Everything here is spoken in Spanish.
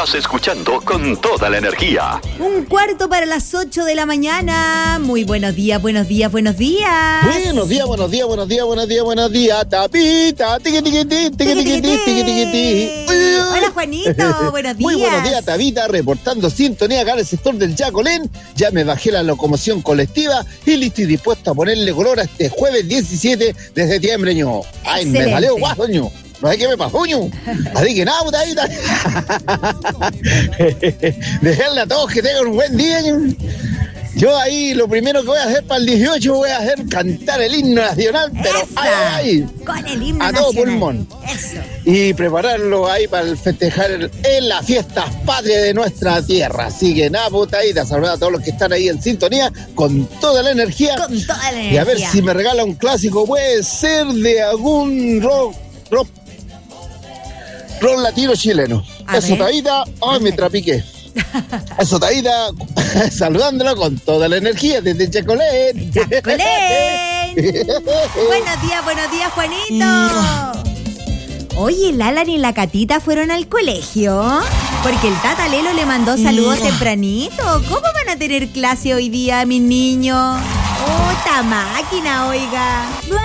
Estás escuchando con toda la energía. 7:15 para las 8 de la mañana. Muy buenos días, buenos días, buenos días. Buenos días, buenos días, buenos días, buenos días, buenos días. Tapita, tiqui, tiqui, tiqui, tiqui, tiqui, tiqui, tiqui, tiqui. Hola, Juanito, buenos días. Muy buenos días, Tabita, reportando sintonía acá en el sector del Yacolén. Ya me bajé la locomoción colectiva y listo y dispuesto a ponerle color a este jueves 17 de septiembre, ño. Ay, Excelente. me salió guaso, ño. No sé qué me pasó, ño. Así que nada, Tabita. Dejarle a todos que tengan un buen día, ño. Yo ahí lo primero que voy a hacer para el 18 voy a hacer cantar el himno nacional, pero Esa, ay, con el himno a todo nacional. pulmón. Eso. Y prepararlo ahí para el festejar en las fiestas patrias de nuestra tierra. Así que nada, putadita, saludar a todos los que están ahí en sintonía con toda la energía. Con toda la energía. Y a ver si me regala un clásico, puede ser de algún rock latino chileno. A Eso, ver. Tabita, ay, me trapiqué. Eso, Tabita, saludándolo con toda la energía desde Chacolén. ¡Yacolén! Buenos días, Juanito. Oye, el Alan y la Catita fueron al colegio. Porque el Tata Lelo le mandó saludos tempranito. ¿Cómo van a tener clase hoy día, mis niños? ¡Puta máquina, oiga!